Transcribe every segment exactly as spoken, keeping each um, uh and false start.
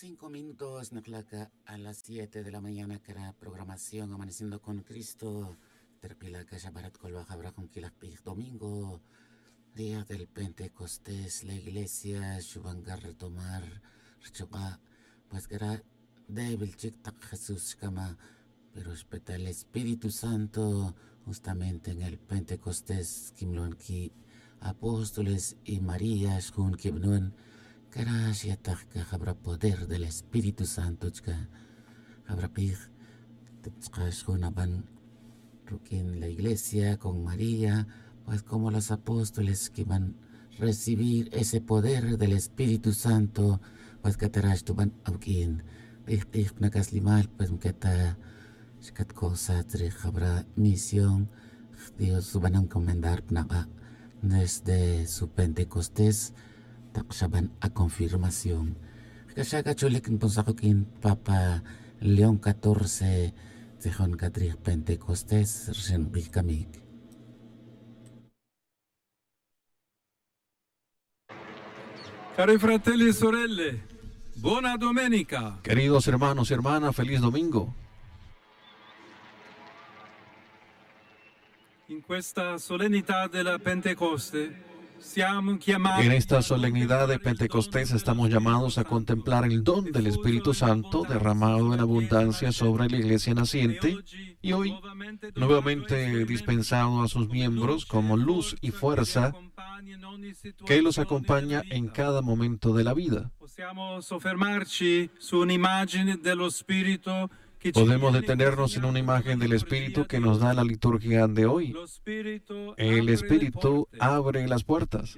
Cinco minutos, Naklaca, a las siete de la mañana, que era programación Amaneciendo con Cristo. Terpilaca, Shabarat, Colbajabra, con Kilakpij, domingo, día del Pentecostés, la iglesia, Shubanga, retomar, Richoba, pues que era débil, Chictac, Jesús, Kama, pero respeta el Espíritu Santo, justamente en el Pentecostés, Kimlonki, apóstoles y María, Shun Kibnun, Gracias, que habrá poder del Espíritu Santo, que habrá pig, en la iglesia con María, pues como los apóstoles que van a recibir ese poder del Espíritu Santo, pues que tarash tu van aukin, pig pig nakas limal, pues que ta, que cosa habrá misión, Dios van a encomendar desde su Pentecostés. Taksaban a confirmación. Kasi kachulik ng punsakokin Papa León catorce Tejón Katri Pentecostés Rsen Bikamik. Cari fratelli e sorelle, buona domenica. Queridos hermanos y hermanas, feliz domingo. In questa solennità della Pentecoste En esta solemnidad de Pentecostés estamos llamados a contemplar el don del Espíritu Santo derramado en abundancia sobre la iglesia naciente y hoy nuevamente dispensado a sus miembros como luz y fuerza que los acompaña en cada momento de la vida. Podemos detenernos en una imagen del Espíritu que nos da la liturgia de hoy. El Espíritu abre las puertas.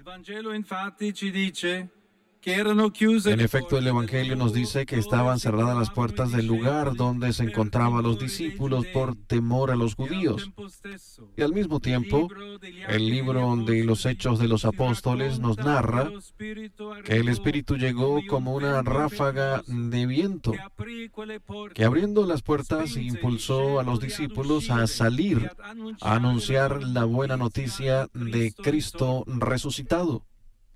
En efecto, el Evangelio nos dice que estaban cerradas las puertas del lugar donde se encontraban los discípulos por temor a los judíos. Y al mismo tiempo, el libro de los Hechos de los Apóstoles nos narra que el Espíritu llegó como una ráfaga de viento, que abriendo las puertas impulsó a los discípulos a salir, a anunciar la buena noticia de Cristo resucitado.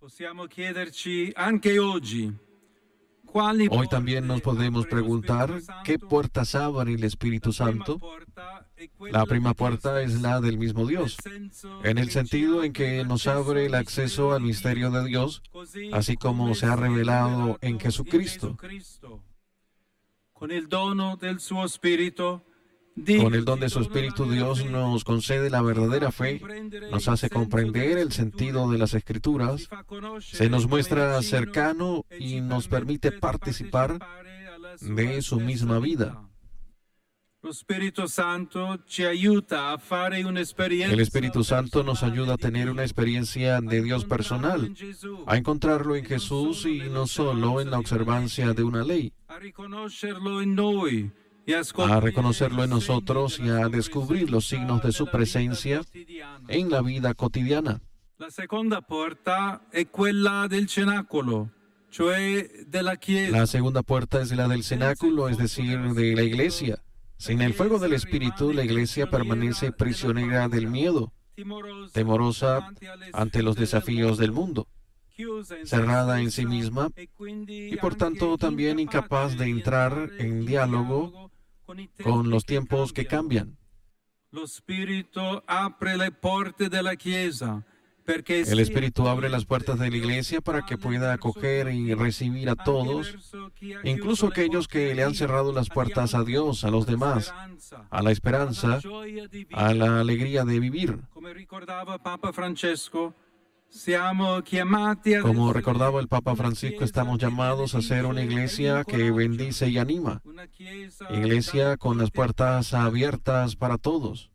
Hoy también nos podemos preguntar qué puertas abre el Espíritu Santo. La primera puerta es la del mismo Dios, en el sentido en que nos abre el acceso al misterio de Dios, así como se ha revelado en Jesucristo. Con el don del su Espíritu, Con el don de su Espíritu, Dios nos concede la verdadera fe, nos hace comprender el sentido de las Escrituras, se nos muestra cercano y nos permite participar de su misma vida. El Espíritu Santo nos ayuda a tener una experiencia de Dios personal, a encontrarlo en Jesús y no solo en la observancia de una ley, a reconocerlo en nosotros y a descubrir los signos de su presencia en la vida cotidiana. La segunda puerta è quella del cenáculo, cioè della chiesa. La segunda puerta es la del cenáculo, es decir, de la iglesia. Sin el fuego del Espíritu, la iglesia permanece prisionera del miedo, temorosa ante los desafíos del mundo, cerrada en sí misma y por tanto también incapaz de entrar en diálogo con los tiempos que cambian. El Espíritu abre las puertas de la iglesia para que pueda acoger y recibir a todos, incluso aquellos que le han cerrado las puertas a Dios, a los demás, a la esperanza, a la alegría de vivir. Como recordaba el Papa Francisco, estamos llamados a ser una iglesia que bendice y anima, iglesia con las puertas abiertas para todos.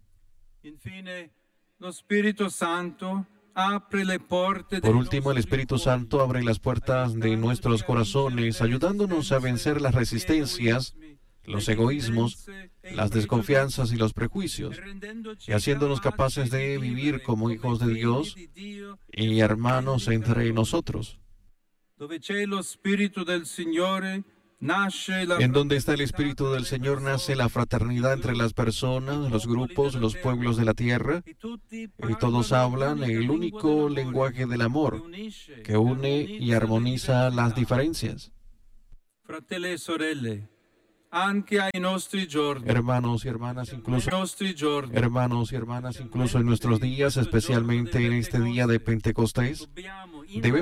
Por último, el Espíritu Santo abre las puertas de nuestros corazones, ayudándonos a vencer las resistencias, los egoísmos, las desconfianzas y los prejuicios, y haciéndonos capaces de vivir como hijos de Dios y hermanos entre nosotros. En donde está el Espíritu del Señor nace la fraternidad entre las personas, los grupos, los pueblos de la tierra, y todos hablan el único lenguaje del amor, que une y armoniza las diferencias. fratelli e sorelle, anche ai nostri giorni, hermanos y hermanas, incluso ai nostri giorni, hermanos y hermanas, incluso en nuestros días, especialmente en este día de Pentecostés, debemos